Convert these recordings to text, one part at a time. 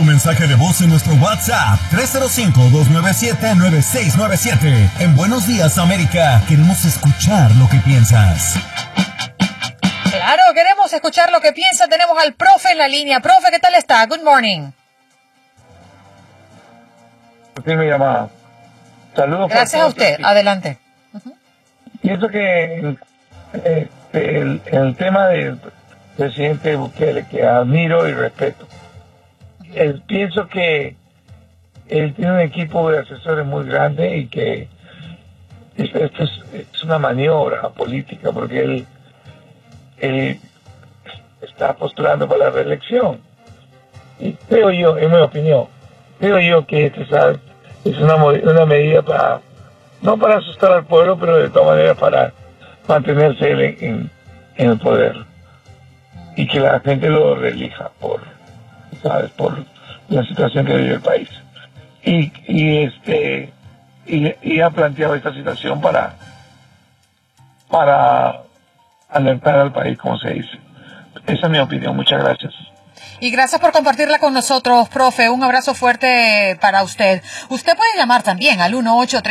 mensaje de voz en nuestro WhatsApp 305-297-9697. En Buenos Días, América, queremos escuchar lo que piensas. Claro, queremos escuchar lo que piensa. Tenemos al profe en la línea. Profe, ¿qué tal está? Good morning. Sí, mi llamada. Saludos. Gracias a usted. Adelante. Pienso que el tema del presidente Bukele, que admiro y respeto, pienso que él tiene un equipo de asesores muy grande y que esto es una maniobra política, porque él está postulando para la reelección. Y creo yo, en mi opinión, que es una medida para, no para asustar al pueblo, pero de todas maneras para mantenerse en el poder y que la gente lo reelija por la situación que vive el país. Y ha planteado esta situación para alertar al país, como se dice. Esa es mi opinión. Muchas gracias. Y gracias por compartirla con nosotros, profe. Un abrazo fuerte para usted. Usted puede llamar también al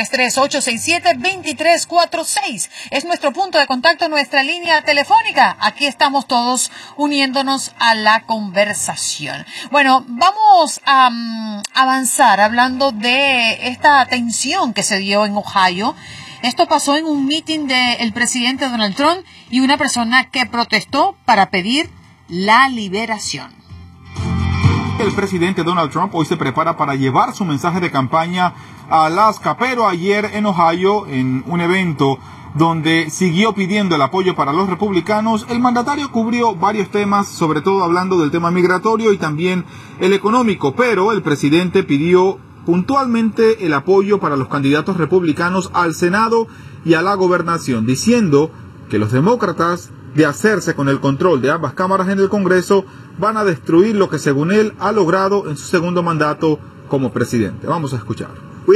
1-833-867-2346. Es nuestro punto de contacto, nuestra línea telefónica. Aquí estamos todos uniéndonos a la conversación. Bueno, vamos a avanzar hablando de esta tensión que se dio en Ohio. Esto pasó en un meeting del presidente Donald Trump y una persona que protestó para pedir la liberación. El presidente Donald Trump hoy se prepara para llevar su mensaje de campaña a Alaska, pero ayer en Ohio, en un evento donde siguió pidiendo el apoyo para los republicanos, el mandatario cubrió varios temas, sobre todo hablando del tema migratorio y también el económico, pero el presidente pidió puntualmente el apoyo para los candidatos republicanos al Senado y a la gobernación, diciendo que los demócratas, de hacerse con el control de ambas cámaras en el Congreso, van a destruir lo que según él ha logrado en su segundo mandato como presidente. Vamos a escuchar.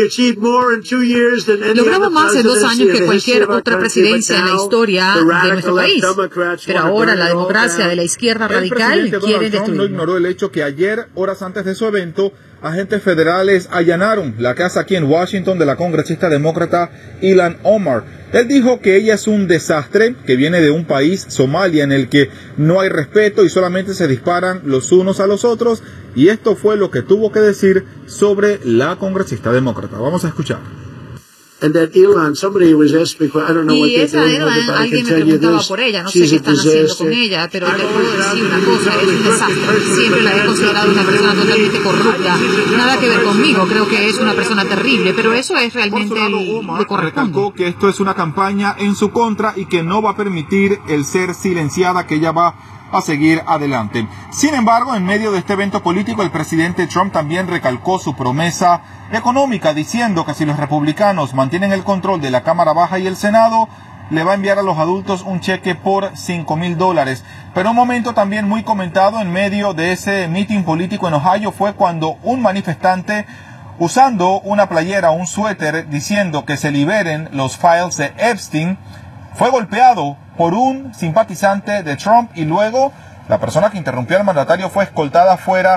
Logramos más en 2 años que cualquier otra presidencia en la historia de nuestro país. Pero ahora la democracia de la izquierda radical quiere destruirlo. No ignoró el hecho que ayer, horas antes de su evento, agentes federales allanaron la casa aquí en Washington de la congresista demócrata Ilhan Omar. Él dijo que ella es un desastre, que viene de un país, Somalia, en el que no hay respeto y solamente se disparan los unos a los otros, y esto fue lo que tuvo que decir sobre la congresista demócrata. Vamos a escuchar. Y esa Ilhan, alguien me preguntaba por ella, no sé qué están haciendo con ella, pero te puedo decir una cosa, es un desastre. Siempre la he considerado una persona totalmente corrupta. Nada que ver conmigo, creo que es una persona terrible, pero eso es realmente lo corresponde. Recalcó que esto es una campaña en su contra y que no va a permitir el ser silenciada, que ella va a seguir adelante. Sin embargo, en medio de este evento político, el presidente Trump también recalcó su promesa económica, diciendo que si los republicanos mantienen el control de la Cámara Baja y el Senado, le va a enviar a los adultos un cheque por $5,000. Pero un momento también muy comentado en medio de ese meeting político en Ohio fue cuando un manifestante, usando una playera, un suéter, diciendo que se liberen los files de Epstein, fue golpeado por un simpatizante de Trump y luego la persona que interrumpió al mandatario fue escoltada fuera.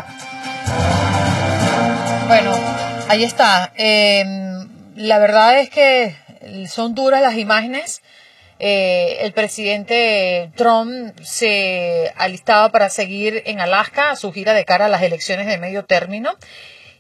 Bueno, ahí está. La verdad es que son duras las imágenes. El presidente Trump se alistaba para seguir en Alaska a su gira de cara a las elecciones de medio término.